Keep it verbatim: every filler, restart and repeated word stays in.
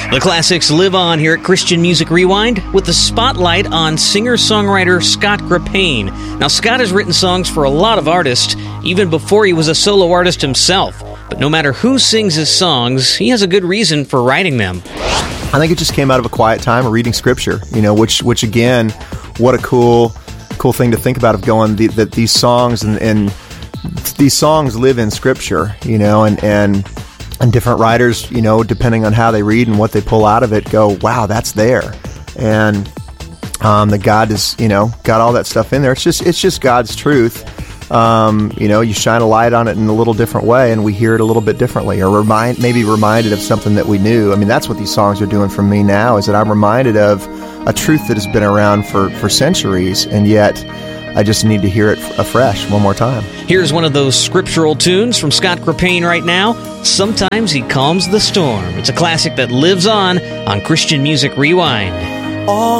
The classics live on here at Christian Music Rewind with the spotlight on singer-songwriter Scott Grapane. Now, Scott has written songs for a lot of artists, even before he was a solo artist himself. But no matter who sings his songs, he has a good reason for writing them. I think it just came out of a quiet time of reading Scripture, you know, which, which again, what a cool, cool thing to think about of going, the, that these songs and, and these songs live in Scripture, you know, and, and And different writers, you know, depending on how they read and what they pull out of it, go, wow, that's there. And um, that God is, you know, got all that stuff in there. It's just, it's just God's truth. Um, you know, you shine a light on it in a little different way, and we hear it a little bit differently, or remind, maybe reminded of something that we knew. I mean, that's what these songs are doing for me now, is that I'm reminded of a truth that has been around for, for centuries, and yet I just need to hear it afresh one more time. Here's one of those scriptural tunes from Scott Grapane right now. Sometimes He Calms the Storm. It's a classic that lives on on Christian Music Rewind. All